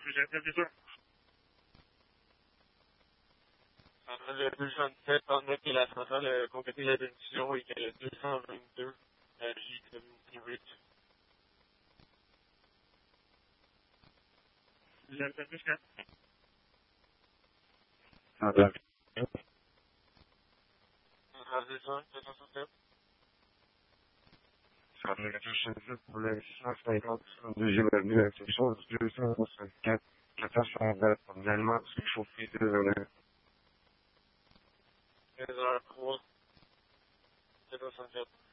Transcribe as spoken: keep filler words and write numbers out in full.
j'ai bien besoin. Le deux cent sept, en net, il a traversé le compléter la décision et que le deux cent vingt-deux agit comme une route. J'ai entendu ça. Ah, d'accord. En deux cent, deux cent soixante-sept. Ça fait deux cent sept pour le six cent cinquante, deuxième avenue, la section deux cent soixante-quatre, quatre cent vingt, finalement, c'est chauffé de l'honneur. treize heures trois, deux cent soixante-quatre.